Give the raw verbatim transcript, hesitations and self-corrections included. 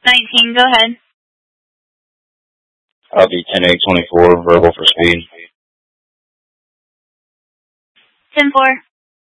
nineteen, go ahead. I'll be ten eight twenty-four, verbal for speed. ten four.